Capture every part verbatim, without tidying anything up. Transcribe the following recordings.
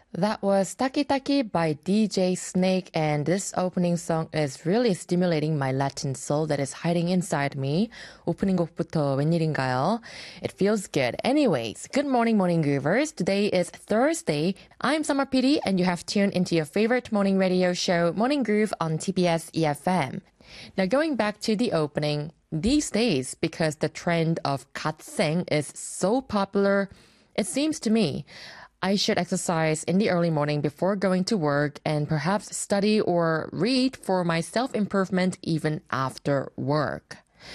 That was Taki Taki by D J Snake, and this opening song is really stimulating my Latin soul that is hiding inside me. 오프닝 곡부터 웬일인가요? It feels good. Anyways, good morning, morning groovers. Today is Thursday. I'm Summer P D, and you have tuned into your favorite morning radio show, Morning Groove on T B S E F M. Now, going back to the opening, these days, because the trend of 갓생 is so popular, it seems to me I should exercise in the early morning before going to work and perhaps study or read for my self-improvement even after work.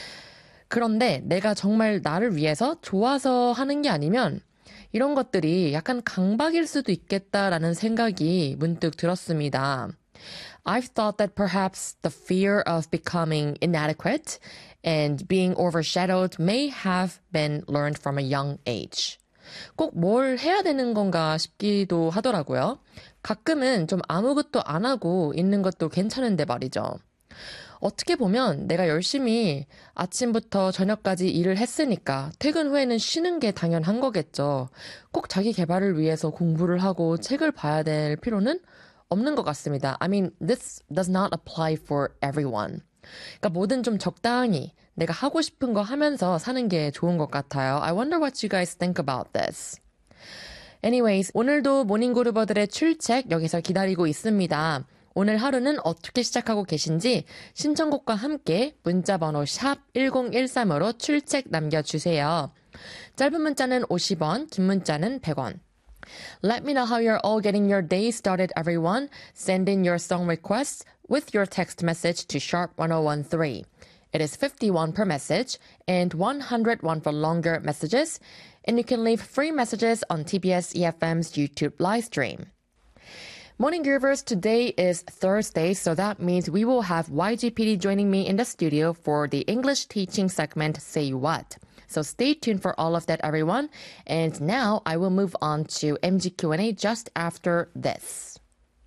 그런데 내가 정말 나를 위해서 좋아서 하는 게 아니면 이런 것들이 약간 강박일 수도 있겠다라는 생각이 문득 들었습니다. I've thought that perhaps the fear of becoming inadequate and being overshadowed may have been learned from a young age. 꼭 뭘 해야 되는 건가 싶기도 하더라고요. 가끔은 좀 아무것도 안 하고 있는 것도 괜찮은데 말이죠. 어떻게 보면 내가 열심히 아침부터 저녁까지 일을 했으니까 퇴근 후에는 쉬는 게 당연한 거겠죠. 꼭 자기 개발을 위해서 공부를 하고 책을 봐야 될 필요는 없는 것 같습니다. I mean, this does not apply for everyone. 그러니까 뭐든 좀 적당히 내가 하고 싶은 거 하면서 사는 게 좋은 것 같아요. I wonder what you guys think about this. Anyways, 오늘도 모닝그루버들의 출첵 여기서 기다리고 있습니다. 오늘 하루는 어떻게 시작하고 계신지 신청곡과 함께 문자번호 샵 일공일삼으로 출첵 남겨주세요. 짧은 문자는 오십 원, 긴 문자는 백 원. Let me know how you're all getting your day started, everyone. Send in your song requests with your text message to sharp one oh one three. It is fifty-one per message and one hundred one for longer messages. And you can leave free messages on T B S E F M's YouTube live stream. Morning Groovers, today is Thursday, so that means we will have Y G P D joining me in the studio for the English teaching segment, Say What. So stay tuned for all of that, everyone. And now I will move on to M G Q and A just after this.